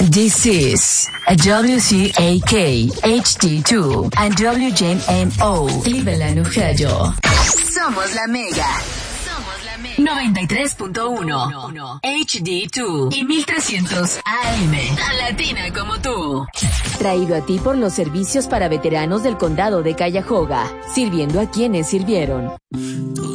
This is a WCAK HD2 and WJMO Cleveland, Ohio. Somos la Mega. 93.1 HD2 y 1300 AM. Latina como tú. Traído a ti por los servicios para veteranos del condado de Cuyahoga, sirviendo a quienes sirvieron.